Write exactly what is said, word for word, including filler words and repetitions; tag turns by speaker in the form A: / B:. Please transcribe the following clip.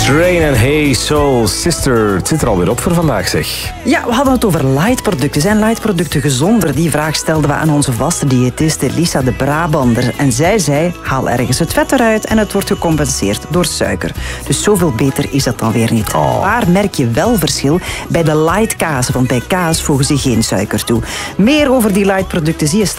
A: Train en Hey Soul Sister. Het zit er alweer op voor vandaag, zeg.
B: Ja, we hadden het over lightproducten. Zijn lightproducten gezonder? Die vraag stelden we aan onze vaste diëtiste Lisa de Brabander. En zij zei, haal ergens het vet eruit en het wordt gecompenseerd door suiker. Dus zoveel beter is dat dan weer niet.
A: Oh.
B: Waar merk je wel verschil? Bij de light kazen, want bij kaas voegen ze geen suiker toe. Meer over die lightproducten zie je straks.